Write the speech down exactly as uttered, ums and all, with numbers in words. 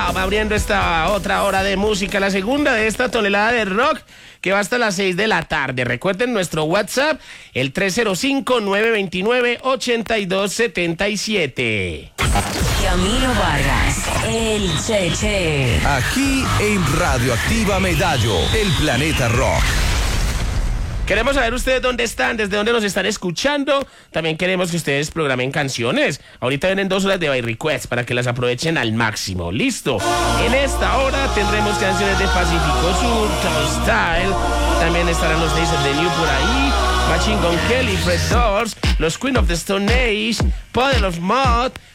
Club, abriendo esta otra hora de música, la segunda de esta tonelada de rock que va hasta las seis de la tarde. Recuerden nuestro WhatsApp, el tres cero cinco, nueve dos nueve, ocho dos siete siete. Camilo Vargas, el Cheche. Aquí en Radioactiva Medallo, el planeta rock. Queremos saber ustedes dónde están, desde dónde nos están escuchando. También queremos que ustedes programen canciones. Ahorita vienen dos horas de By Request para que las aprovechen al máximo. ¿Listo? En esta hora tendremos canciones de Pacífico Sur, Town Style. También estarán los Days of the New por ahí. Machine Gun Kelly, Fred Doors, los Queen of the Stone Age, Puddle of Mud,